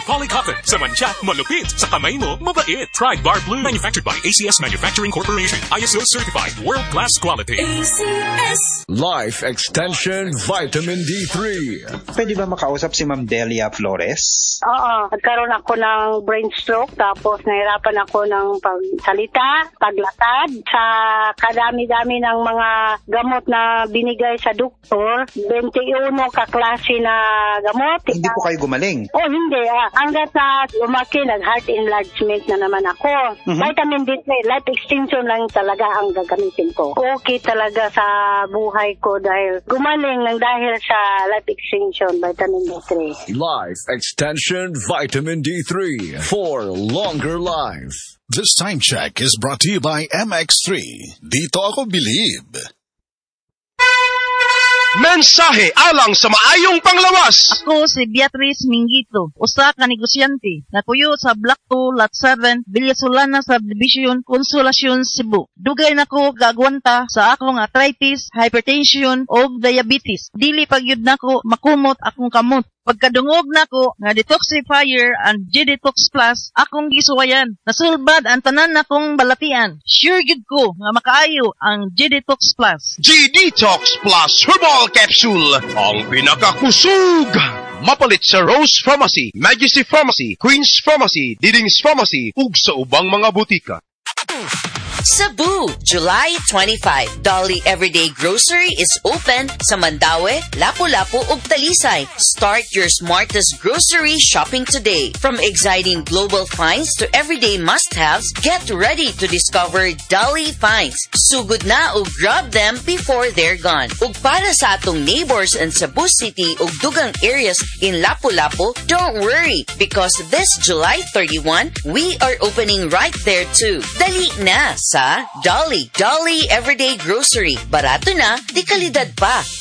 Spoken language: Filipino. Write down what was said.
Polycotton. Sa mancha, malupit. Sa kamay mo, mabait. Try Bar Blue. Manufactured by ACS Manufacturing Corporation. ISO certified. World-class quality. ACS. Life Extension Vitamin D3. Pwede ba makausap si Ma'am Delia Flores? Oo. Nagkaroon ako ng brain stroke. Tapos nahirapan ako ng pagsalita, paglatad. Sa kadami-dami ng mga gamot na binigay sa doktor, 21 kaklase na gamot. Hindi po kayo gumaling? Oh, hindi. Hanggat na lumaki, nag-heart enlargement na naman ako. Vitamin D3, life extension lang talaga ang gagamitin ko. Okay talaga sa buhay ko dahil gumaling ng dahil sa life extension, vitamin D3. Life Extension Vitamin D3 for longer life. This time check is brought to you by MX3. Dito ako believe. Mensahe alang sa maayong panglawas. Ako si Beatrice Mingito, usa ka negosyante na puyo sa Block 2, Lot 7, Villasolana Subdivision, Consolacion, Cebu. Dugay nako gagwanta sa akong arthritis, hypertension o diabetes. Dili pagyud nako makumot akong kamot. Pagkadungog nako nga detoxifier and G-Detox Plus, akong gisuwayan. Nasulbad ang tanan nakong balatian. Sure gyud ko nga makaayo ang G-Detox Plus. G-Detox Plus Herbal Capsule, ang pinakakusog. Mapalit sa Rose Pharmacy, Majesty Pharmacy, Queen's Pharmacy, Diding's Pharmacy, ug sa ubang mga butika. Cebu, July 25. Dolly Everyday Grocery is open sa Mandaue, Lapu-Lapu ug Talisay. Start your smartest grocery shopping today. From exciting global finds to everyday must-haves, get ready to discover Dolly finds. Sugod na ug grab them before they're gone. Ug para sa atong neighbors in Cebu City ug dugang areas in Lapu-Lapu, don't worry because this July 31, we are opening right there too. Dali na sa Dolly Everyday Grocery. Barato na, di kalidad pa.